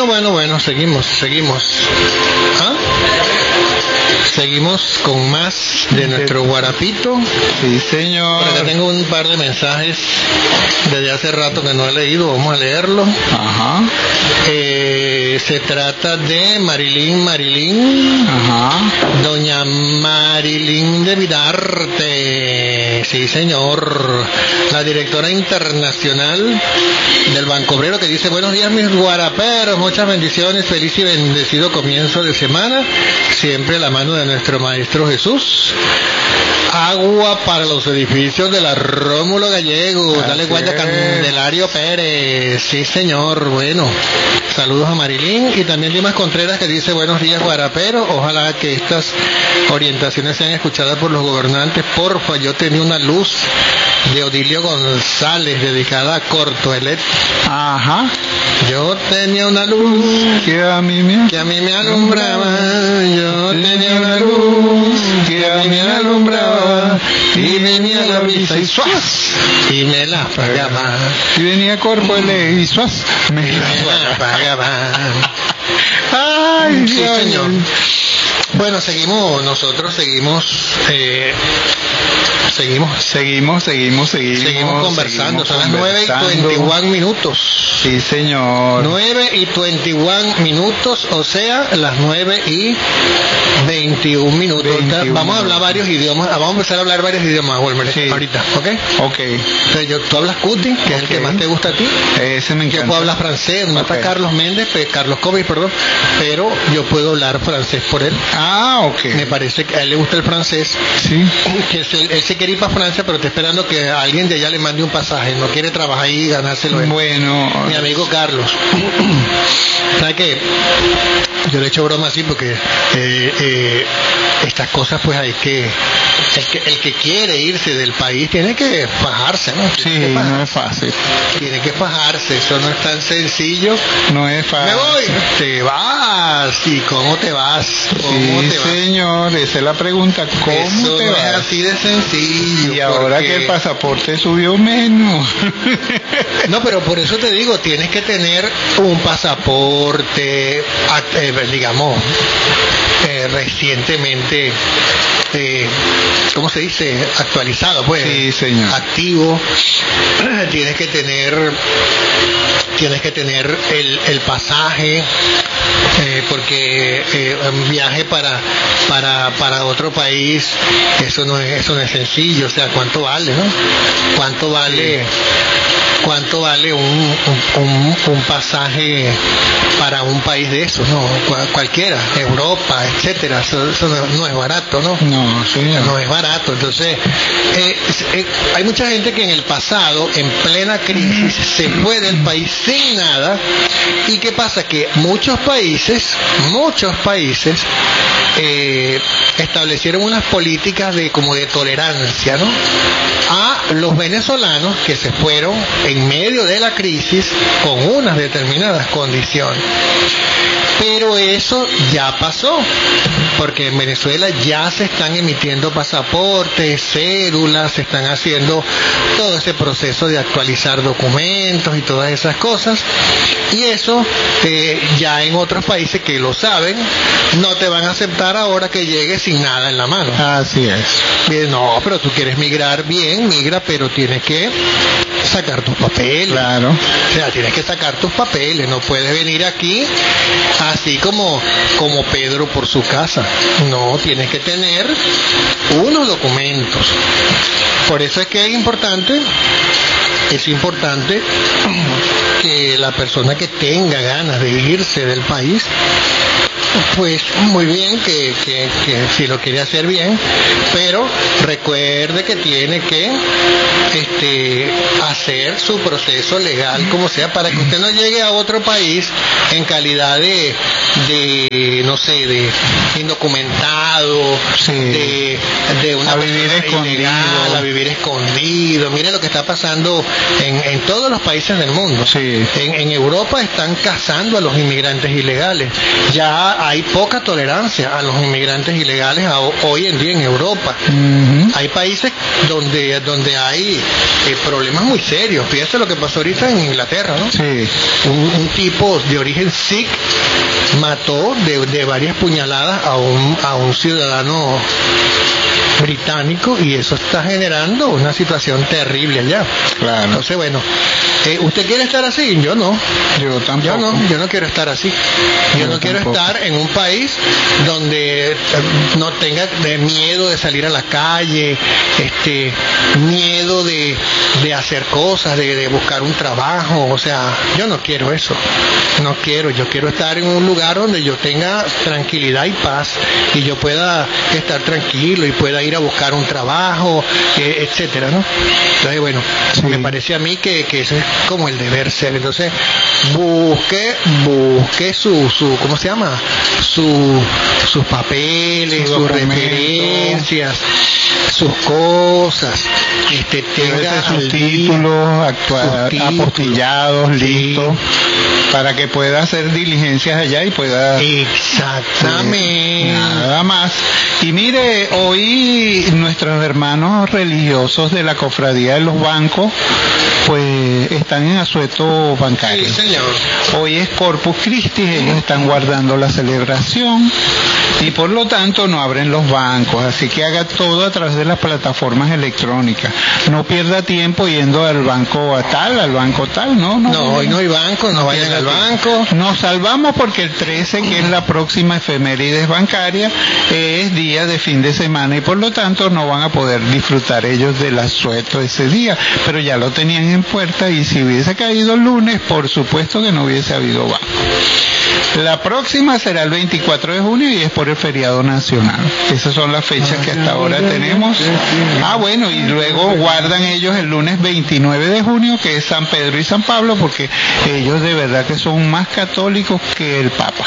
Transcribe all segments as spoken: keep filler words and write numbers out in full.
Bueno, bueno, bueno, seguimos, seguimos. ¿Ah? Seguimos con más de nuestro guarapito. Sí, señor. Por acá tengo un par de mensajes desde hace rato que no he leído, vamos a leerlo. Ajá. Eh, se trata de Marilyn, Marilyn. Ajá. Doña Marilyn de Vidarte. Sí, señor. La directora internacional del Banco Obrero, que dice: buenos días, mis guaraperos, muchas bendiciones, feliz y bendecido comienzo de semana, siempre la mano de nuestro Maestro Jesús. Agua para los edificios de la Rómulo Gallego. Así Dale guaya Candelario Pérez. Sí, señor. Bueno, saludos a Marilyn. Y también Dimas Contreras, que dice: buenos días, guarapero. Ojalá que estas orientaciones sean escuchadas por los gobernantes. Porfa, yo tenía una luz de Odilio González dedicada a Cortoelet. Ajá. Yo tenía una luz que a mí me, que a mí me alumbraba. Yo tenía una luz que a mí me alumbraba. Y venía la brisa y suaz y me la apagaba. Y venía Cortoelet y suaz me, me la apagaba. Ay, sí, Dios. Señor. Bueno, seguimos, nosotros seguimos, eh, seguimos, seguimos, seguimos, seguimos, seguimos conversando. Seguimos Son las nueve y veintiuno minutos. Sí, señor. Nueve y veintiuno minutos, o sea, las nueve y veintiuno minutos. veintiuno vamos a hablar varios idiomas, vamos a empezar a hablar varios idiomas, Walmer, sí. ahorita, ¿ok? Ok. Entonces, yo, tú hablas Cuti, que okay. es el que más te gusta a ti. Ese me encanta. Yo puedo hablar francés, no okay. está Carlos Méndez, Carlos Cobis, perdón, pero yo puedo hablar francés por él. Ah, ok. Me parece que a él le gusta el francés. Sí. Que es el, él se quiere ir para Francia, pero está esperando que alguien de allá le mande un pasaje. No quiere trabajar ahí y ganárselo él. Bueno. Mi amigo Carlos. ¿Sabe qué? Yo le echo broma así porque eh, eh, estas cosas pues hay que el, que... el que quiere irse del país tiene que fajarse, ¿no? Sí, no es fácil. Tiene que fajarse, eso no es tan sencillo. No es fácil. Me voy. Te vas. ¿Y cómo te vas? ¿Cómo sí, te vas? Señor, esa es la pregunta. ¿Cómo eso te no vas? Es así de sencillo. Y ahora porque... que el pasaporte subió menos. No, pero por eso te digo, tienes que tener un pasaporte, eh, digamos, eh, recientemente, eh, ¿cómo se dice? Actualizado, pues. Sí, señor. Activo. Tienes que tener, tienes que tener el, el pasaje, eh, porque eh, un viaje para, para, para otro país, eso no es, eso no es sencillo. O sea, ¿cuánto vale, no? ¿Cuánto vale? Sí. ¿Cuánto vale un, un, un, un pasaje para un país de esos? No, cualquiera, Europa, etcétera. Eso, eso no, no es barato, ¿no? No, señor. No es barato. Entonces, eh, eh, hay mucha gente que en el pasado, en plena crisis, se fue del país sin nada. ¿Y qué pasa? Que muchos países, muchos países, eh, establecieron unas políticas de como de tolerancia, ¿no? A los venezolanos que se fueron en medio de la crisis con unas determinadas condiciones. Pero eso ya pasó, porque en Venezuela ya se están emitiendo pasaportes, cédulas, se están haciendo todo ese proceso de actualizar documentos y todas esas cosas. Y eso eh, ya en otros países que lo saben, no te van a aceptar ahora que llegues sin nada en la mano. Así es. Bien, no, pero tú quieres migrar bien, migra, pero tienes que sacar tus papeles. Claro. O sea, tienes que sacar tus papeles, no puedes venir aquí así como, como Pedro por su casa. No, tienes que tener unos documentos. Por eso es que es importante, es importante que la persona que tenga ganas de irse del país, pues muy bien, que, que, que si lo quiere hacer bien, pero recuerde que tiene que este, hacer su proceso legal como sea, para que usted no llegue a otro país en calidad de, de no sé, de indocumentado, Sí. de, de una A vivir persona escondido. ilegal, a vivir escondido. Mire lo que está pasando en, en todos los países del mundo. Sí. En, en Europa están cazando a los inmigrantes ilegales. Ya hay poca tolerancia a los inmigrantes ilegales a- hoy en día en Europa. Ujú. Hay países donde donde hay eh, problemas muy serios. Fíjese lo que pasó ahorita en Inglaterra, ¿no? Sí. Un, un tipo de origen sikh mató de, de varias puñaladas a un, a un ciudadano británico, y eso está generando una situación terrible allá. Claro. Entonces, bueno, eh, ¿usted quiere estar así? Yo no. Yo tampoco. Yo no, yo no quiero estar así. Yo, Yo no quiero tampoco. estar en un país donde eh, no tenga de miedo de salir a la calle, este, miedo de, de hacer cosas, de, de buscar un trabajo. O sea, yo no quiero eso. No quiero. Yo quiero estar en un lugar donde yo tenga tranquilidad y paz, y yo pueda estar tranquilo y pueda ir a buscar un trabajo, eh, etcétera, ¿no? Entonces, bueno, Sí. me parece a mí que, que eso es como el deber ser. Entonces, busque, busque su, su, ¿cómo se llama? Su, sus papeles, Su sus documento. referencias, sus cosas, este, tenga Llévese sus al día títulos actua- sus títulos. apostillados, Sí. listos, para que pueda hacer diligencias allá y pueda... Exactamente. Nada más. Y mire, hoy nuestros hermanos religiosos de la cofradía de los bancos, pues están en asueto bancario. Sí, señor. Hoy es Corpus Christi, ellos están guardando la celebración y por lo tanto no abren los bancos, así que haga todo a través de las plataformas electrónicas. No pierda tiempo yendo al banco a tal, al banco tal, no, no. No, hoy no hay banco, no vayan pierda al tiempo. banco. Nos salvamos porque el trece, que es la próxima efemérides bancaria, es día de fin de semana y por lo tanto no van a poder disfrutar ellos del asueto ese día, pero ya lo tenían en puerta y si hubiese caído el lunes, por supuesto que no hubiese habido banco. La próxima será el veinticuatro de junio y es por el feriado nacional. Esas son las fechas que hasta ahora tenemos. Ah, bueno, y luego guardan ellos el lunes veintinueve de junio, que es San Pedro y San Pablo, porque ellos de verdad que son más católicos que el Papa.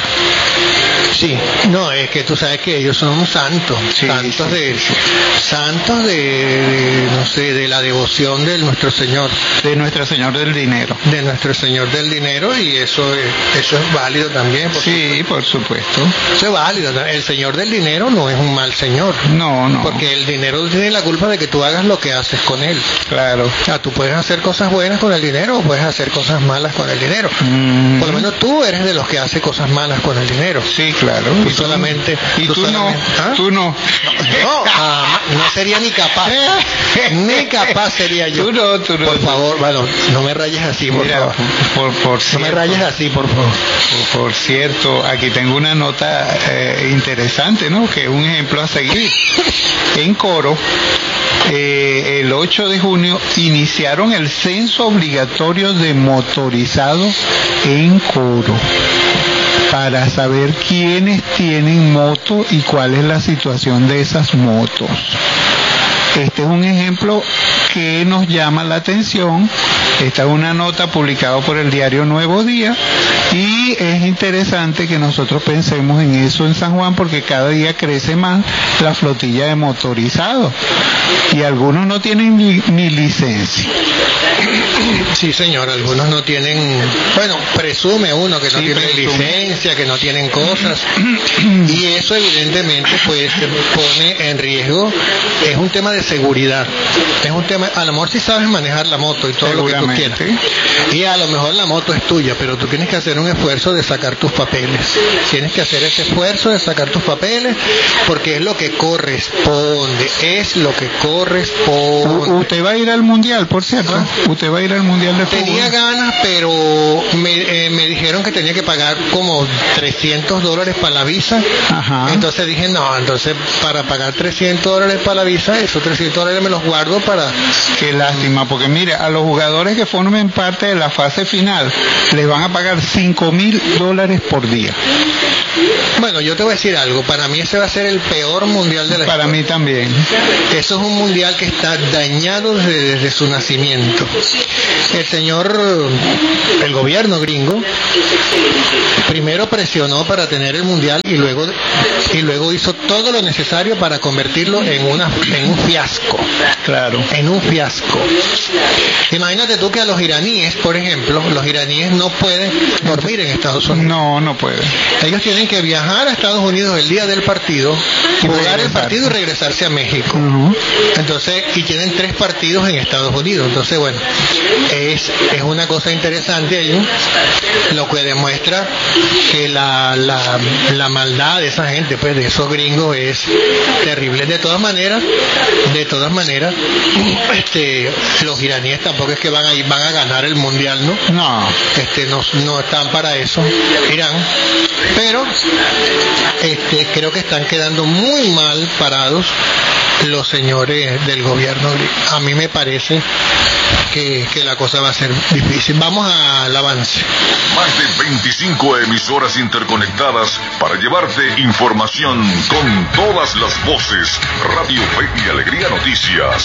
Sí, no, es que tú sabes que ellos son santos, Sí, santos sí, de, santos de, de, no sé, de la devoción de nuestro Señor, De Nuestra Señora del Dinero. de nuestro Señor del dinero, y eso es, eso es válido también. Por Sí, por supuesto. Eso es válido. El Señor del dinero no es un mal señor, No, no. porque el dinero tiene la culpa de que tú hagas lo que haces con él. Claro. O sea, tú puedes hacer cosas buenas con el dinero o puedes hacer cosas malas con el dinero. Mm. Por lo menos tú eres de los que hace cosas malas con el dinero. Sí, claro. Tú Y tú- solamente- Y tú tú, no. solamente- ¿Ah? Tú no. No, jamás, no sería ni capaz. Ni capaz sería yo. Tú no, tú no. Por favor, bueno, no me rayes así, por Mira, favor. por, por No cierto, me rayes así, por favor. por, por cierto, aquí tengo una nota eh, interesante, ¿no? Que es un ejemplo a seguir. En Coro, eh, el ocho de junio iniciaron el censo obligatorio de motorizados en Coro, para saber quiénes tienen moto y cuál es la situación de esas motos. Este es un ejemplo que nos llama la atención. Esta es una nota publicada por el diario Nuevo Día y es interesante que nosotros pensemos en eso en San Juan, porque cada día crece más la flotilla de motorizados y algunos no tienen ni, ni licencia. Sí, señor, algunos no tienen, bueno, presume uno que no Sí, tienen presume. licencia, que no tienen cosas, y eso evidentemente pues pone en riesgo, es un tema de seguridad, es un tema, a lo mejor si sabes manejar la moto y todo lo que tú quieras, Seguramente. y a lo mejor la moto es tuya, pero tú tienes que hacer un esfuerzo de sacar tus papeles, tienes que hacer ese esfuerzo de sacar tus papeles, porque es lo que corresponde, es lo que U- corresponde. Usted va a ir al mundial, por cierto. Ah. Usted va a ir al mundial de fútbol. Tenía ganas, pero me, eh, me dijeron que tenía que pagar como trescientos dólares para la visa. Ajá. Entonces dije, no, entonces para pagar trescientos dólares para la visa, esos trescientos dólares me los guardo para... Qué lástima, porque mire, a los jugadores que formen parte de la fase final les van a pagar cinco mil dólares por día. Bueno, yo te voy a decir algo. Para mí ese va a ser el peor mundial de la Para historia. mí también. Eso es un mundial que está dañado desde, desde su nacimiento. El señor, el gobierno gringo, primero presionó para tener el mundial y luego y luego hizo todo lo necesario para convertirlo en una en un fiasco. Claro. En un fiasco. Imagínate tú que a los iraníes, por ejemplo, los iraníes no pueden dormir en Estados Unidos. No, no puede. Ellos tienen que viajar a Estados Unidos el día del partido, jugar el partido y regresarse a México. Uh-huh. Entonces, y tienen tres partidos en Estados Unidos. Entonces, bueno, es, es una cosa interesante ahí, lo que demuestra que la, la, la maldad de esa gente, pues de esos gringos, es terrible. De todas maneras, de todas maneras, este, los iraníes tampoco es que van a ir, van a ganar el mundial, ¿no? No. Este, no, no están para eso, Irán, pero este, creo que están quedando muy mal parados los señores del gobierno. A mí me parece que, que la cosa va a ser difícil. Vamos al avance. Más de veinticinco emisoras interconectadas para llevarte información con todas las voces. Radio Fe y Alegría Noticias.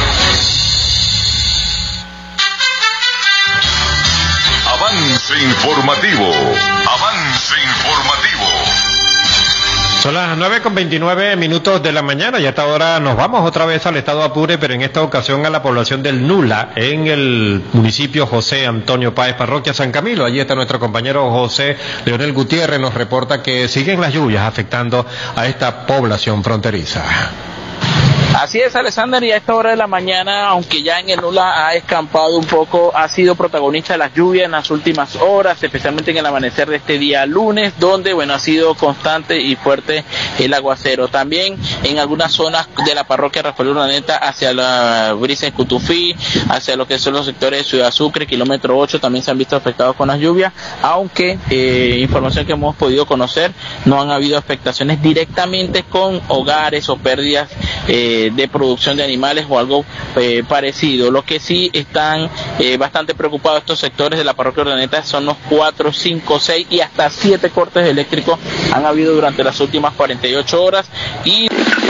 Avance informativo. Avance informativo. Son las nueve con veintinueve minutos de la mañana y a esta hora nos vamos otra vez al estado Apure, pero en esta ocasión a la población del Nula, en el municipio José Antonio Páez, parroquia San Camilo. Allí está nuestro compañero José Leonel Gutiérrez, nos reporta que siguen las lluvias afectando a esta población fronteriza. Así es, Alexander, y a esta hora de la mañana, aunque ya en el Nula ha escampado un poco, ha sido protagonista de las lluvias en las últimas horas, especialmente en el amanecer de este día lunes, donde, bueno, ha sido constante y fuerte el aguacero. También en algunas zonas de la parroquia Rafael Urdaneta, hacia la brisa en Cutufí, hacia lo que son los sectores de Ciudad Sucre, kilómetro ocho, también se han visto afectados con las lluvias, aunque, eh, información que hemos podido conocer, no han habido afectaciones directamente con hogares o pérdidas eh, de producción de animales o algo eh, parecido. Lo que sí están eh, bastante preocupados estos sectores de la parroquia Urdaneta son los cuatro, cinco, seis y hasta siete cortes eléctricos han habido durante las últimas cuarenta y ocho horas. Y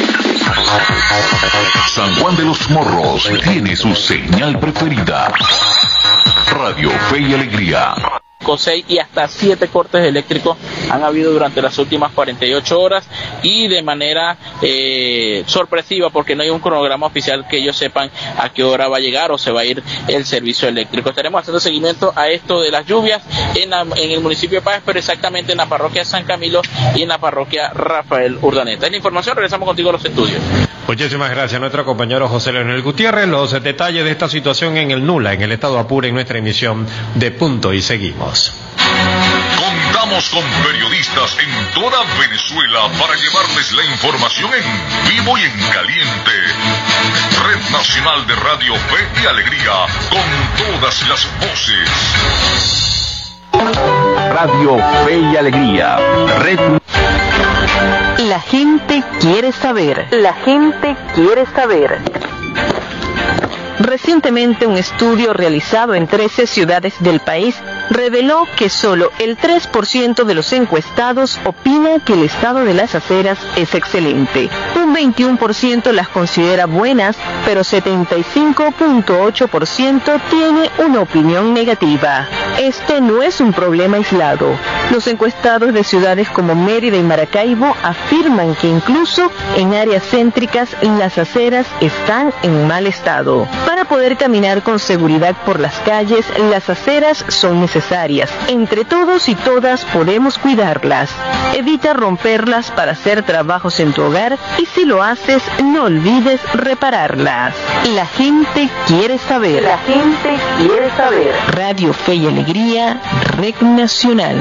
San Juan de los Morros tiene su señal preferida. Radio Fe y Alegría. seis y hasta siete cortes eléctricos han habido durante las últimas cuarenta y ocho horas y de manera eh, sorpresiva, porque no hay un cronograma oficial que ellos sepan a qué hora va a llegar o se va a ir el servicio eléctrico. Estaremos haciendo seguimiento a esto de las lluvias en, la, en el municipio de Páez, pero exactamente en la parroquia San Camilo y en la parroquia Rafael Urdaneta. Es la información, regresamos contigo a los estudios. Muchísimas gracias a nuestro compañero José Leonel Gutiérrez. Los detalles de esta situación en el Nula, en el estado Apure, en nuestra emisión de Punto y Seguimos. Contamos con periodistas en toda Venezuela para llevarles la información en vivo y en caliente. Red Nacional de Radio Fe y Alegría, con todas las voces. Radio Fe y Alegría. Red. La gente quiere saber. La gente quiere saber. Recientemente, un estudio realizado en trece ciudades del país reveló que solo el tres por ciento de los encuestados opina que el estado de las aceras es excelente. Un veintiuno por ciento las considera buenas, pero setenta y cinco punto ocho por ciento tiene una opinión negativa. Esto no es un problema aislado. Los encuestados de ciudades como Mérida y Maracaibo afirman que incluso en áreas céntricas las aceras están en mal estado. Para poder caminar con seguridad por las calles, las aceras son necesarias. Entre todos y todas podemos cuidarlas. Evita romperlas para hacer trabajos en tu hogar y si lo haces, no olvides repararlas. La gente quiere saber. La gente quiere saber. Radio Fe y Alegría, Red Nacional.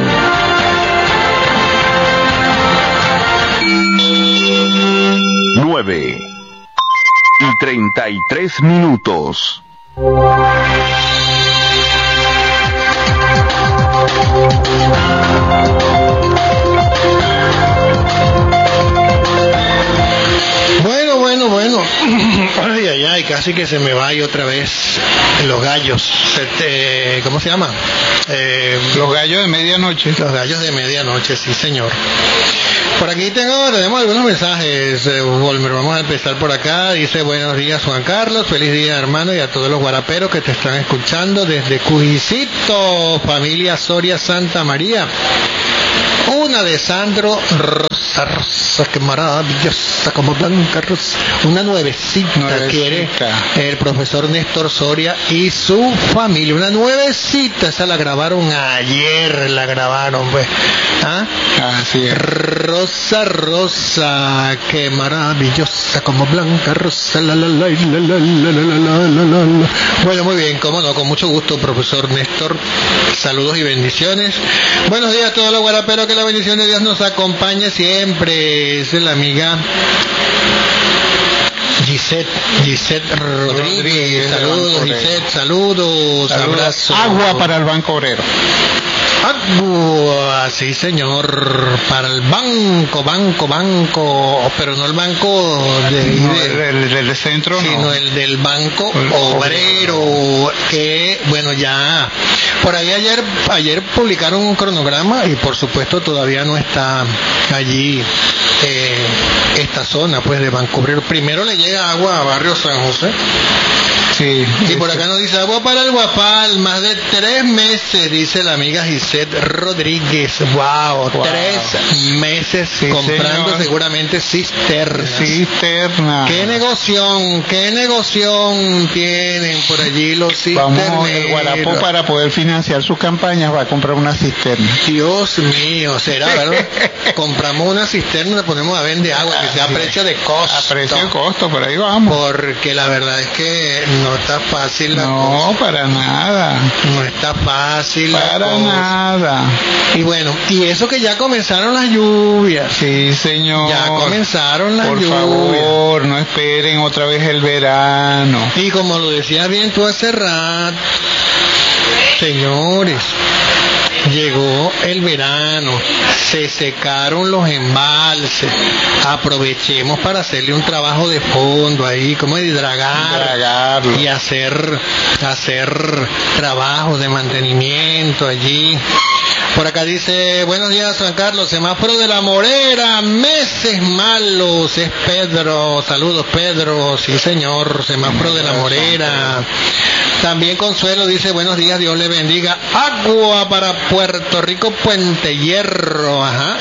Nueve y treinta y tres minutos. Bueno, bueno, bueno. Ay, ay, ay, casi casi que se me va y otra vez los gallos. Este, ¿cómo se llama? Eh, Los gallos de medianoche. Los gallos de medianoche, sí señor. Por aquí tengo, tenemos algunos mensajes, eh, Volmer, vamos a empezar por acá. Dice, buenos días Juan Carlos, feliz día hermano y a todos los guaraperos que te están escuchando desde Cujicito, familia Soria Santa María. Una de Sandro Rosa, Rosa, qué maravillosa, como blanca rosa. Una nuevecita, Nuevecita. quiere el profesor Néstor Soria y su familia. Una nuevecita, esa la grabaron ayer, la grabaron, pues. ¿Ah? Así es. Rosa, rosa, qué maravillosa, como blanca rosa. La, la, la, la, la, la, la, la, la, la. Bueno, muy bien, cómo no, con mucho gusto, profesor Néstor. Saludos y bendiciones. Buenos días a todos los guaraperos, que la bendición de Dios nos acompañe siempre. Es la amiga Gisette, Gisette Rodríguez. Rodríguez, Saludos, Banco Gisette, saludos, Saludos. abrazos. Agua para el banco obrero. Agua, sí señor, para el banco, banco, banco, pero no el banco de, No, de- el, el del centro sino no. el del banco El obrero, que bueno, ya por ahí ayer ayer publicaron un cronograma y por supuesto todavía no está allí eh, esta zona pues de Banco Obrero. Primero le llega agua a Barrio San José. Sí. Y por acá nos dice, agua para el Guapal, más de tres meses, dice la amiga Gisette Rodríguez. Wow, Wow. tres meses Sí, comprando señor. seguramente cisternas. Cisterna. ¿Qué negoción, qué negoción tienen por allí los cisterneros? Vamos, el Guarapó para poder financiar sus campañas va a comprar una cisterna. Dios mío, será, ¿verdad? Compramos una cisterna y la ponemos a vender agua, que sea a Así es. precio de costo. A precio de costo, por ahí vamos. Porque la verdad es que no está fácil la No, cosa. para nada. No está fácil la Para cosa. nada. Y bueno, y eso que ya comenzaron las lluvias. Sí, señor. Ya comenzaron las Por lluvias. favor, no esperen otra vez el verano. Y como lo decías bien tú hace rato, señores, llegó el verano, se secaron los embalses, aprovechemos para hacerle un trabajo de fondo ahí, como de dragar Dragarlo. y hacer, hacer trabajos de mantenimiento allí. Por acá dice, buenos días Juan Carlos, semáforo de la Morera, meses malos, es Pedro, saludos Pedro, sí señor, semáforo de la Morera. También Consuelo dice, buenos días, Dios le bendiga, agua para Puerto Rico, Puente Hierro, ajá.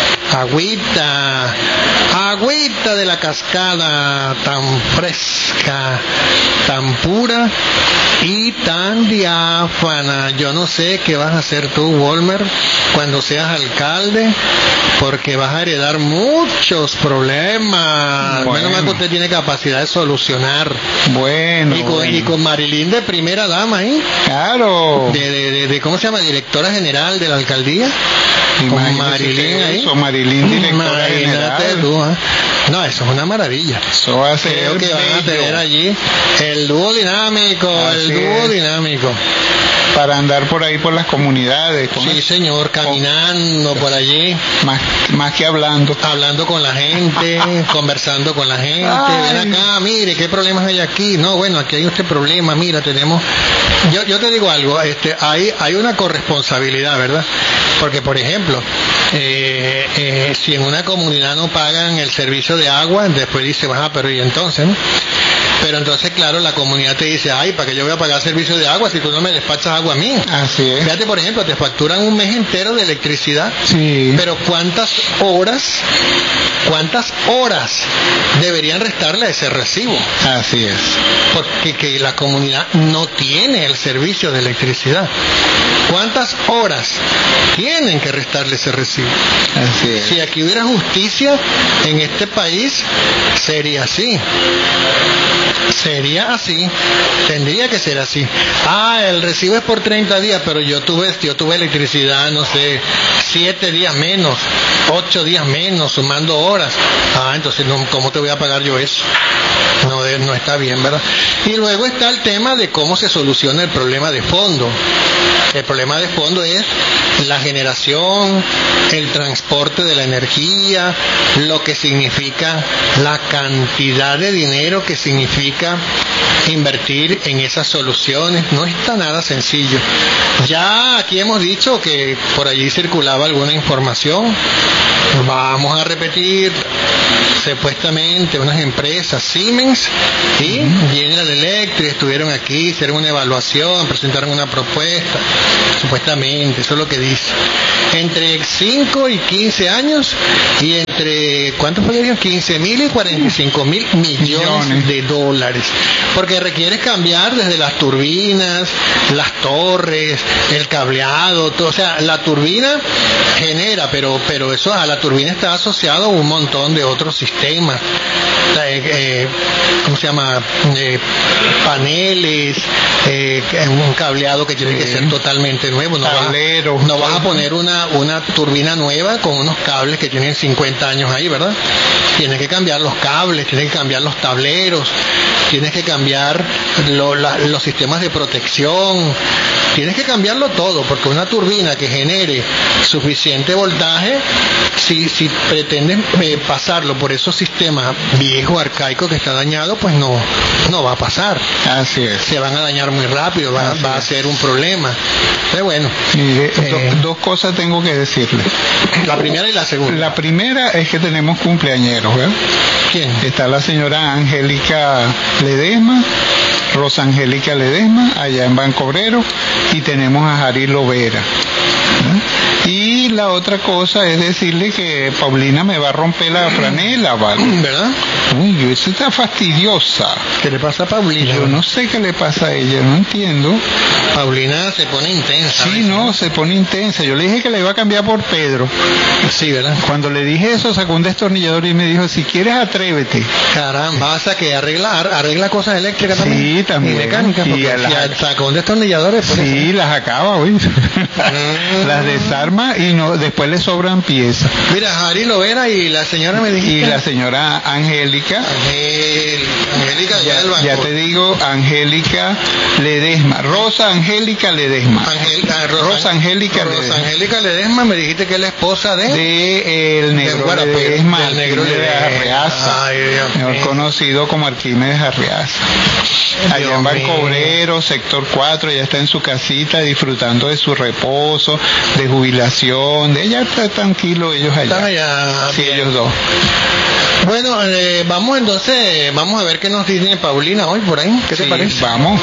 Agüita, agüita de la cascada, tan fresca, tan pura y tan diáfana. Yo no sé qué vas a hacer tú, Walmer, cuando seas alcalde, porque vas a heredar muchos problemas. Bueno. Menos mal que usted tiene capacidad de solucionar. Bueno, Y con, bueno. y con Marilyn de primera dama, ¿eh? Claro. De, de, de, de- ¿cómo se llama? Directora general de la alcaldía. Con Imagínese Marilyn que ahí. eso, Marilyn, directora Imagínate general. tú, ¿eh? No, eso es una maravilla. Eso va a ser Creo que van a bello. tener allí el dúo dinámico, Así el dúo es. dinámico. Para andar por ahí por las comunidades. con Sí, el- señor, caminando por allí, más, más que hablando. hablando con la gente, conversando con la gente. Ay. Ven acá, mire, ¿qué problemas hay aquí? No, bueno, aquí hay este problema, mira, tenemos... Yo, yo te digo algo, este, hay, hay una corresponsabilidad, ¿verdad? Porque, por ejemplo, eh, eh, si en una comunidad no pagan el servicio de agua, después dice, ah, pero ¿y entonces, no? Pero entonces, claro, la comunidad te dice, ay, ¿para qué yo voy a pagar servicio de agua si tú no me despachas agua a mí? Así es. Fíjate, por ejemplo, te facturan un mes entero de electricidad, Sí. pero ¿cuántas horas, cuántas horas deberían restarle a ese recibo? Así es. Porque que la comunidad no tiene el servicio de electricidad. ¿Cuántas horas tienen que restarle ese recibo? Así es. Si aquí hubiera justicia en este país, sería así. Sería así, tendría que ser así. Ah, el recibo es por treinta días, pero yo tuve, yo tuve electricidad, no sé, siete días menos, ocho días menos, sumando horas. Ah, entonces, no, ¿cómo te voy a pagar yo eso? No, de- no está bien, ¿verdad? Y luego está el tema de cómo se soluciona el problema de fondo. El problema de fondo es la generación, el transporte de la energía, lo que significa la cantidad de dinero que significa invertir en esas soluciones. No está nada sencillo. Ya aquí hemos dicho que por allí circulaba alguna información. Vamos a repetir. Supuestamente unas empresas, Siemens y General Electric, estuvieron aquí, hicieron una evaluación, presentaron una propuesta, supuestamente, eso es lo que dice. Entre cinco y quince años, y entre, ¿cuánto fue que dijo? quince mil y cuarenta y cinco mil millones de dólares. Porque requiere cambiar desde las turbinas, las torres, el cableado, todo. O sea, la turbina genera, pero, pero eso a la turbina está asociado a un montón de otros sistemas. Sistemas, eh, eh, ¿cómo se llama? Eh, paneles, eh, un cableado que tiene que ser totalmente nuevo. No, Tablero, vas, no vas a poner una, una turbina nueva con unos cables que tienen cincuenta años ahí, ¿verdad? Tienes que cambiar los cables, tienes que cambiar los tableros, tienes que cambiar lo, la, los sistemas de protección, tienes que cambiarlo todo, porque una turbina que genere suficiente voltaje, si, si pretendes eh, pasarlo por esos sistemas viejos, arcaicos, que está dañado, pues no, no va a pasar. Así es. Se van a dañar muy rápido, va, va a ser un problema. Pero bueno. Mire, eh, do, dos cosas tengo que decirle. La primera y la segunda. La primera es que tenemos cumpleañeros, ¿verdad? ¿Quién? Está la señora Angélica Ledesma, Rosa Angélica Ledesma, allá en Banco Obrero, y tenemos a Jari Lovera, ¿verdad? Y la otra cosa es decirle que Paulina me va a romper la franela, ¿vale? ¿Verdad? Uy, eso está fastidiosa. ¿Qué le pasa a Paulina? Yo no sé qué le pasa a ella, no entiendo. Paulina se pone intensa. Sí, no, se pone intensa. Yo le dije que la iba a cambiar por Pedro. Sí, ¿verdad? Cuando le dije eso, sacó un destornillador y me dijo, si quieres, atrévete. Caramba, vas a que arregla, arregla cosas eléctricas también. Sí, también. Y mecánicas, Y porque a si las- sacó un destornillador es por Sí, eso. las acaba, güey. Mm. Las desarma y no, después le sobran piezas. Mira, Jari Lovera y la señora me dijiste. Y la señora Angélica, Angel, Angélica de allá ya, del banco. ya te digo, Angélica Ledesma, Rosa Angélica Ledesma. Ángel, ah, Rosa Angélica Rosa Ledesma. Angélica Ledesma, me dijiste que es la esposa de... De el negro Del Guarapé, Ledesma, del negro Arquímedes Ledesma. Arreaza, Ay, Dios mejor mío. conocido como Arquímedes Arreaza. Allá Dios en Banco mío. Obrero, sector cuatro, ya está en su casita disfrutando de su reposo, de jubilación, de ella está tranquilo ellos allá. Están allá. Sí, ellos dos. Bueno, eh, vamos entonces, vamos a ver qué nos dice Paulina hoy por ahí. ¿Qué te Sí, parece? Vamos.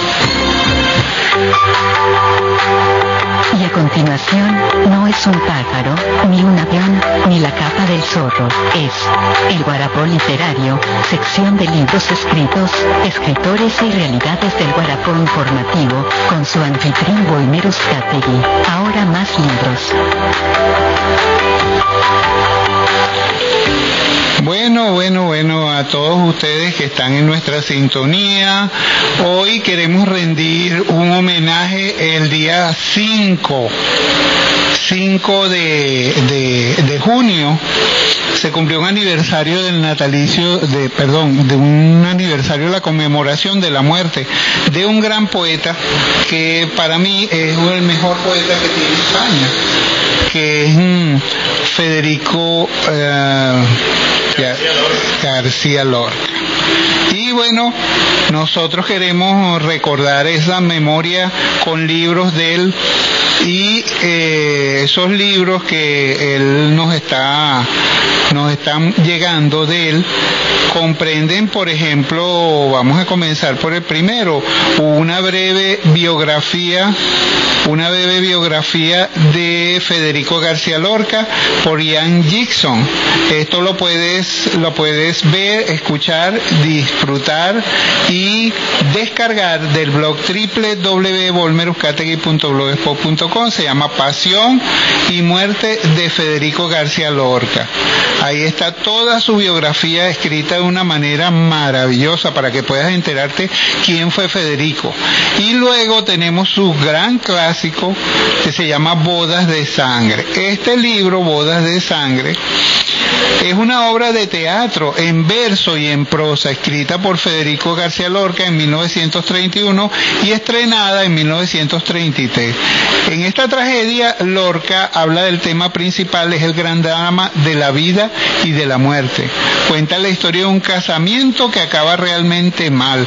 Y a continuación, no es un pájaro, ni un avión, ni la capa del zorro, es el Guarapó Literario, sección de libros escritos, escritores y realidades del Guarapó informativo, con su anfitrión Volmer Uzcategui. Ahora más libros. Bueno, bueno, bueno, a todos ustedes que están en nuestra sintonía, hoy queremos rendir un homenaje el día cinco, cinco de, de, de junio. Se cumplió un aniversario del natalicio, de, perdón, de un aniversario de la conmemoración de la muerte de un gran poeta que para mí es el mejor poeta que tiene España, que es mm, Federico eh, García Lorca. Y bueno, nosotros queremos recordar esa memoria con libros de él y eh, esos libros que él nos está nos están llegando de él comprenden, por ejemplo, vamos a comenzar por el primero, una breve biografía una breve biografía de Federico García Lorca por Ian Gibson. Esto lo puedes lo puedes ver, escuchar, disfrutar y descargar del blog doble u doble u doble u punto volmer uzcategui punto blogspot punto com. Se llama Pasión y Muerte de Federico García Lorca. Ahí está toda su biografía escrita de una manera maravillosa para que puedas enterarte quién fue Federico. Y luego tenemos su gran clásico que se llama Bodas de Sangre. Este libro, Bodas de Sangre, es una obra de teatro en verso y en prosa escrita por Federico García Lorca en mil novecientos treinta y uno y estrenada en mil novecientos treinta y tres. En esta tragedia, Lorca habla del tema principal, es el gran drama de la vida y de la muerte. Cuenta la historia de un casamiento que acaba realmente mal,